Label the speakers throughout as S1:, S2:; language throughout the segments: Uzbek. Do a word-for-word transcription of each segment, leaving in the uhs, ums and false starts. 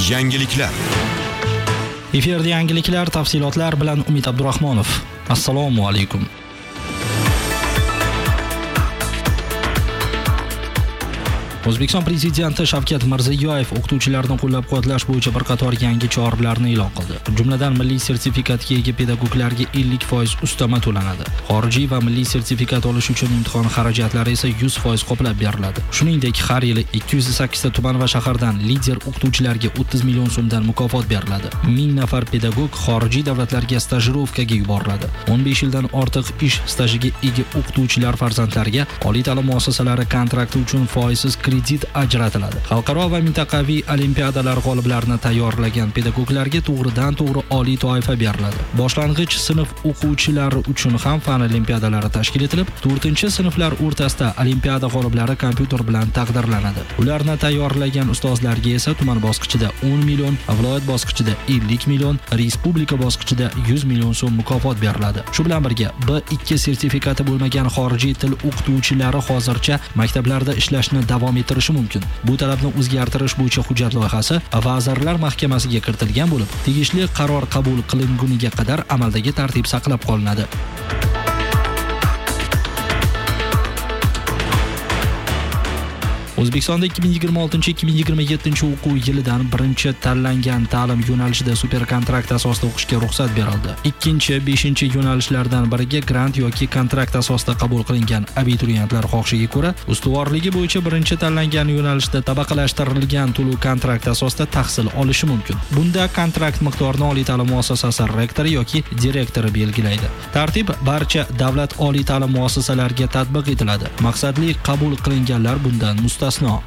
S1: Yangiliklar.
S2: Efirda yangiliklar, tafsilotlar bilan Umid Abdurahmonov. Assalomu alaykum. O'zbekiston Prezidenti Shavkat Mirziyoyev o'qituvchilarni qo'llab-quvvatlash bo'yicha bir qator yangi choralarni e'lon qildi. Jumladan, milliy sertifikatga ega pedagoglarga ellik foiz ustama to'lanadi. Xorijiy va milliy sertifikat olish uchun imtihon xarajatlari esa yuz foiz qoplab beriladi. Shuningdek, har yili ikki yuz sakkiz ta tuman va shahardan lider o'qituvchilarga o'ttiz million so'mdan mukofot beriladi. ming nafar pedagog xorijiy davlatlarga stajirovkaga yuboriladi. o'n besh yildan ortiq ish stajiga ega o'qituvchilar farzandlariga oliy ta'lim muassasalari kontrakti uchun foizsiz kredit ajratiladi. Xalqaro va mintaqaviy olimpiadalar g'oliblarini tayyorlagan pedagoglarga to'g'ridan-to'g'ri oliy toifa beriladi. Boshlang'ich sinf o'quvchilari uchun ham fan olimpiadalari tashkil etilib, to'rtinchi sinflar o'rtasida olimpiada g'oliblari kompyuter bilan taqdirlanadi. Ularni tayyorlagan ustozlarga esa tuman bosqichida o'n million, viloyat bosqichida ellik million, respublika bosqichida yuz million so'm mukofot beriladi. Shu bilan birga B ikki sertifikati bo'lmagan xorijiy til o'qituvchilari hozircha maktablarda ishlashni davom ettirishi mumkin. Bu talabni o'zgartirish bo'yicha hujjat loyihasi Vazirlar Mahkamasiga kiritilgan bo'lib, tegishli qaror qabul qilinguniga qadar amaldagi tartib saqlab qolinadi. O'zbekistonda ikki ming yigirma oltinchi ikki ming yigirma yettinchi o'quv yilidan birinchi tanlangan ta'lim yo'nalishida super kontrakt asosida o'qishga ruxsat berildi. Ikkinchi, beshinchi yo'nalishlardan biriga grant yoki kontrakt asosida qabul qilingan abituriyentlar xohishiga ko'ra, ustuvorligi bo'yicha birinchi tanlangan yo'nalishda tabaqalashtirilgan to'lov kontrakt asosida tahsil olishi mumkin. Bunda kontrakt miqdorini oliy ta'lim muassasasi rektori yoki direktori belgilaydi. Tartib barcha davlat oliy ta'lim muassasalariga tatbiq etiladi. Maqsadli qabul qilinganlar bundan mustasno.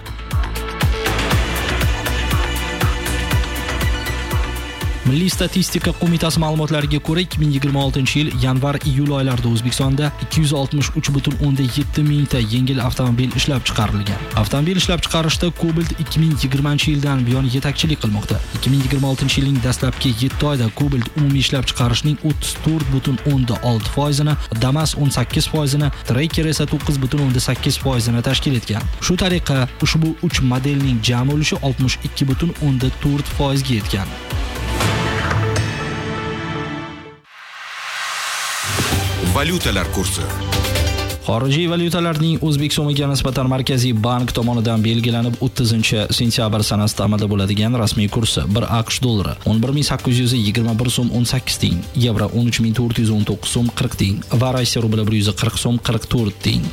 S2: Milliy statistika qo'mitasi ma'lumotlariga ko'ra, ikki ming yigirma oltinchi yil yanvar-iyul oylarida O'zbekistonda ikki yuz oltmish uch butun o'ndan yetti mingta yengil avtomobil ishlab chiqarilgan. Avtomobil ishlab chiqarishda Cobalt ikki ming yigirmanchi yildan buyon yetakchilik qilmoqda. ikki ming yigirma oltinchi yilning dastlabki yetti oyida Cobalt umumiy ishlab chiqarishning o'ttiz to'rt butun o'ndan olti foizini, Damas o'n sakkiz foizini, Tracker esa to'qqiz butun o'ndan sakkiz foizini tashkil etgan. Shu tariqa ushbu uch modelning jami ulushi oltmish ikki butun o'ndan to'rt foizga yetgan.
S1: Valyutalar kursi.
S2: Xorijiy valyutalarning O'zbek so'miga nisbatan Markaziy bank tomonidan belgilanib o'ttizinchi sentyabr sanasida amalda bo'ladigan rasmiy kursi bir AQSh dollari o'n bir ming sakkiz yuz yigirma bir so'm o'n sakkiz tiyin, yevro o'n uch ming to'rt yuz o'n to'qqiz so'm qirq tiyin va Rossiya rubli bir yuz qirq so'm qirq to'rt tiyin.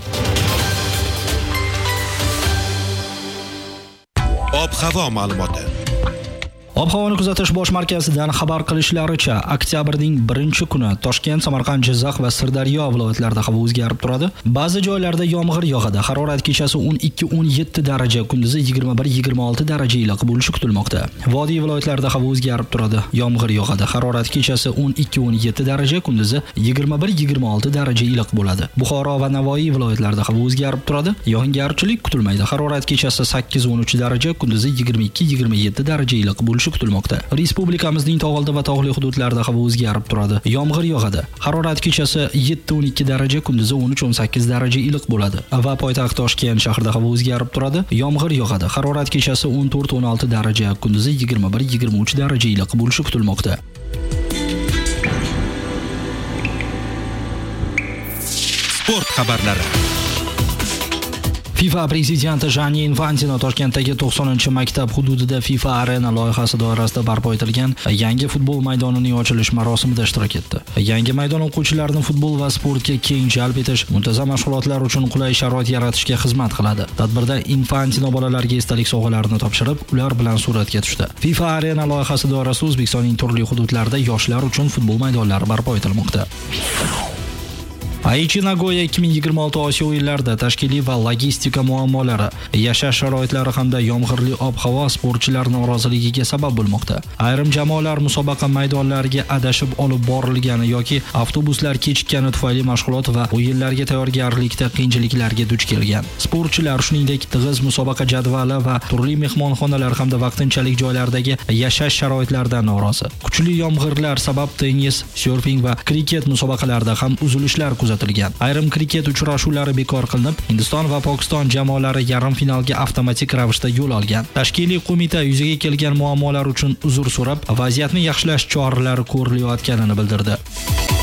S1: Ob-havo ma'lumoti.
S2: Ob-havoni kuzatish bosh markazidan xabar qilishlaricha, oktyabrning birinchi kuni Toshkent, Samarqand, Jizzax va Sirdaryo viloyatlarida havo o'zgarib turadi. Ba'zi joylarda yomg'ir yog'adi. Harorat kechasi o'n ikki o'n yetti daraja, kunduzi yigirma bir yigirma olti daraja iliq bo'lishi kutilmoqda. Vodiy viloyatlarida havo o'zgarib turadi. Yomg'ir yog'adi. Harorat kechasi o'n ikki o'n yetti daraja, kunduzi yigirma bir yigirma olti daraja iliq bo'ladi. Buxoro va Navoiy viloyatlarida havo o'zgarib turadi. Yog'ingarchilik kutilmaydi. Harorat kechasi sakkiz o'n uch daraja, kunduzi yigirma ikki yigirma yetti daraja iliq bo'lishi kutilmoqda. Respublikamizning tog'oldi va tog'li hududlarida havo o'zgarib turadi. Yomg'ir yog'adi. Harorat kechasi yetti o'n ikki daraja, kunduzi o'n uch o'n sakkiz daraja iliq bo'ladi. Va poytaxt Toshkent shahrida havo o'zgarib turadi. Yomg'ir yog'adi. Harorat kechasi o'n to'rt o'n olti daraja, kunduzi yigirma bir yigirma uch daraja iliq bo'lishi kutilmoqda.
S1: Sport xabarlari.
S2: FIFA prezidenti Gianni Infantino Toshkentdagi to'qsoninchi maktab hududida FIFA Arena loyihasi doirasida barpo etilgan yangi futbol maydonining ochilish marosimida ishtirok etdi. Yangi maydon o'quvchilarni futbol va sportga keng jalb etish, muntazam mashg'ulotlar uchun qulay sharoit yaratishga xizmat qiladi. Tadbirda Infantino bolalarga esdalik sovg'alarini topshirib, ular bilan suratga tushdi. FIFA Arena loyihasi doirasida O'zbekistonning turli hududlarida yoshlar uchun futbol maydonlari barpo etilmoqda. Aichi Nagoya ikki ming yigirma olti Osiyo o'yinlarida tashkiliy va logistika muammolari, yashash sharoitlari hamda yomg'irli ob-havo sportchilar noroziligiga sabab bo'lmoqda. Ayrim jamoalar musobaqa maydonlariga adashib olib borilgani yoki avtobuslar kechikkani tufayli mashg'ulot va o'yinlarga tayyorgarlikda qiyinchiliklarga duch kelgan. Sportchilar shuningdek tig'iz musobaqa jadvali va turli mehmonxonalar hamda vaqtinchalik joylardagi yashash sharoitlaridan norozi. Kuchli yomg'irlar sabab tennis, surfing va kriket musobaqalarida ham uzilishlar kuzatilgan. Ayrim kriket uchrashuvlari bekor qilinib, Hindiston va Pokiston jamoalari yarim finalga avtomatik ravishda yo'l olgan. Tashkiliy qo'mita yuzaga kelgan muammolar uchun uzr so'rab, vaziyatni yaxshilash choralari ko'rilayotganini bildirdi.